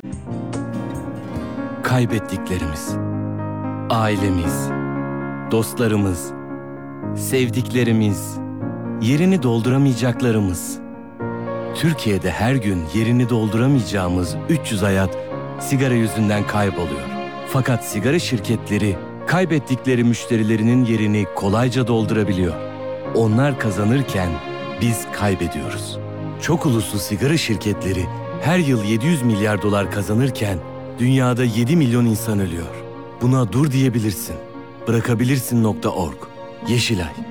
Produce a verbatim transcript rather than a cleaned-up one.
Kaybettiklerimiz, ailemiz, dostlarımız, sevdiklerimiz, yerini dolduramayacaklarımız. Türkiye'de her gün yerini dolduramayacağımız üç yüz hayat sigara yüzünden kayboluyor. Fakat sigara şirketleri kaybettikleri müşterilerinin yerini kolayca doldurabiliyor. Onlar kazanırken biz kaybediyoruz. Çok uluslu sigara şirketleri her yıl yedi yüz milyar dolar kazanırken dünyada yedi milyon insan ölüyor. Buna dur diyebilirsin. Bırakabilirsin nokta org. Yeşilay.